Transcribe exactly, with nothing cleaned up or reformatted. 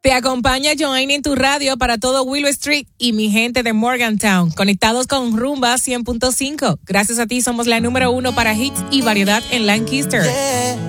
Te acompaña Joanny en tu radio para todo Willow Street y mi gente de Morgantown. Conectados con Rumba cien punto cinco. Gracias a ti somos la número uno para hits y variedad en Lancaster.